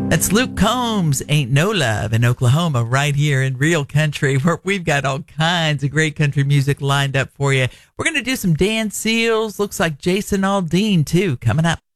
That's Luke Combs, Ain't No Love in Oklahoma, right here in Real Country, where we've got all kinds of great country music lined up for you. We're going to do some Dan Seals. Looks like Jason Aldean, too, coming up.